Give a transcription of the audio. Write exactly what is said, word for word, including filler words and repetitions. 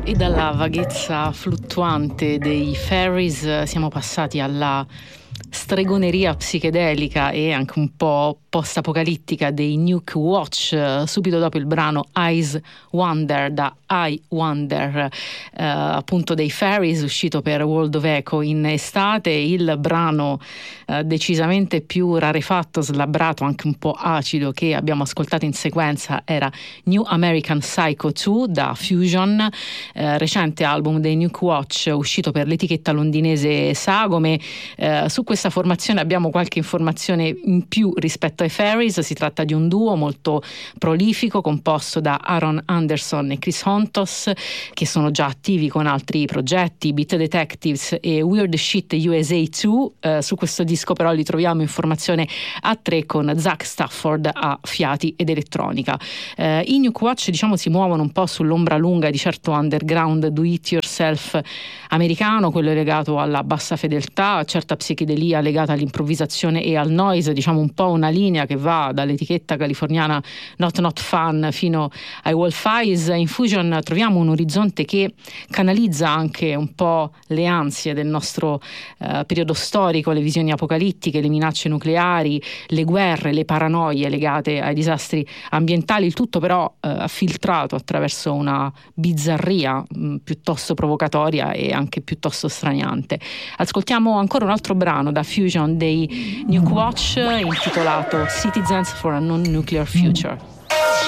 E dalla vaghezza fluttuante dei fairies siamo passati alla stregoneria psichedelica e anche un po' post-apocalittica dei Nuke Watch, subito dopo il brano Eyes Wonder da I Wonder, eh, appunto dei Fairies, uscito per World of Echo in estate. Il brano eh, decisamente più rarefatto, slabbrato, anche un po' acido, che abbiamo ascoltato in sequenza era New American Psycho due da Fusion, eh, recente album dei Nuke Watch uscito per l'etichetta londinese Sagome. Eh, su questa formazione abbiamo qualche informazione in più rispetto ai Fairies. Si tratta di un duo molto prolifico composto da Aaron Anderson e Chris Hontos, che sono già attivi con altri progetti, Beat Detectives e Weird Shit U S A due. Eh, su questo disco però li troviamo in formazione a tre con Zach Stafford a fiati ed elettronica. Eh, I Nuke Watch, diciamo, si muovono un po' sull'ombra lunga di certo underground do it yourself americano, quello legato alla bassa fedeltà, certa psichedelia legata all'improvvisazione e al noise, diciamo un po' una linea che va dall'etichetta californiana Not Not Fun fino ai Wolf Eyes. In Fusion troviamo un orizzonte che canalizza anche un po' le ansie del nostro eh, periodo storico, le visioni apocalittiche, le minacce nucleari, le guerre, le paranoie legate ai disastri ambientali, il tutto però eh, filtrato attraverso una bizzarria mh, piuttosto provocatoria e anche piuttosto straniante. Ascoltiamo ancora un altro brano da Fusion dei Nuke Watch intitolato Citizens for a Non-Nuclear Future.